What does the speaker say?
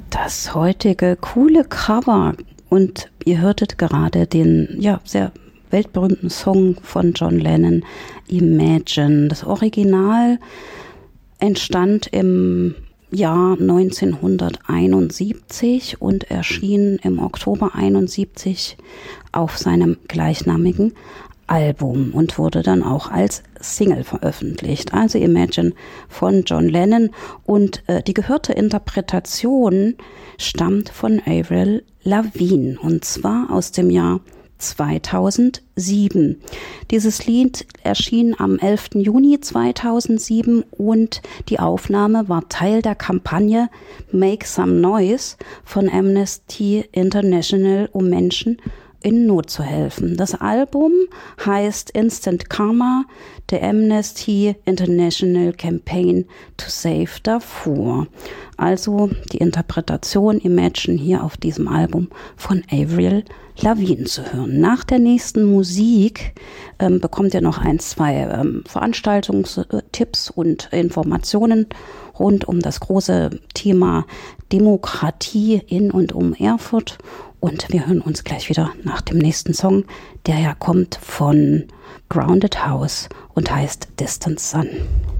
Das heutige coole Cover, und ihr hörtet gerade den sehr weltberühmten Song von John Lennon, Imagine. Das Original entstand im Jahr 1971 und erschien im Oktober 71 auf seinem gleichnamigen Album und wurde dann auch als Single veröffentlicht. Also Imagine von John Lennon, und die gehörte Interpretation stammt von Avril Lavigne, und zwar aus dem Jahr 2007. Dieses Lied erschien am 11. Juni 2007 und die Aufnahme war Teil der Kampagne Make Some Noise von Amnesty International, um Menschen in Not zu helfen. Das Album heißt Instant Karma, The Amnesty International Campaign to Save Darfur. Also die Interpretation Imagine hier auf diesem Album von Avril Lavigne zu hören. Nach der nächsten Musik bekommt ihr noch zwei Veranstaltungstipps und Informationen rund um das große Thema Demokratie in und um Erfurt. Und wir hören uns gleich wieder nach dem nächsten Song, der ja kommt von Grounded House und heißt Distant Sun.